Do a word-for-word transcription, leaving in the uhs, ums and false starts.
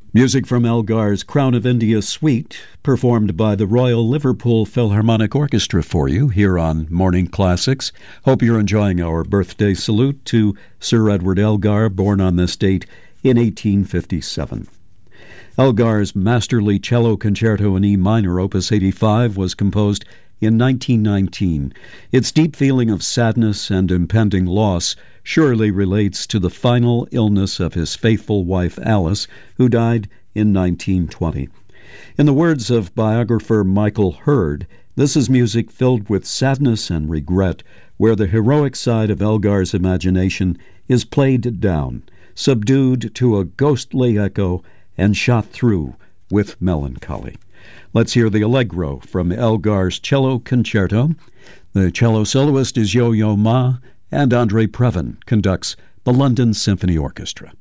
Music from Elgar's Crown of India Suite, performed by the Royal Liverpool Philharmonic Orchestra for you here on Morning Classics. Hope you're enjoying our birthday salute to Sir Edward Elgar, born on this date in eighteen fifty-seven. Elgar's masterly cello concerto in E minor, Opus eighty-five, was composed in nineteen nineteen. Its deep feeling of sadness and impending loss surely relates to the final illness of his faithful wife Alice, who died in nineteen twenty. In the words of biographer Michael Hurd, this is music filled with sadness and regret, where the heroic side of Elgar's imagination is played down, subdued to a ghostly echo, and shot through with melancholy. Let's hear the Allegro from Elgar's Cello Concerto. The cello soloist is Yo-Yo Ma, and Andre Previn conducts the London Symphony Orchestra.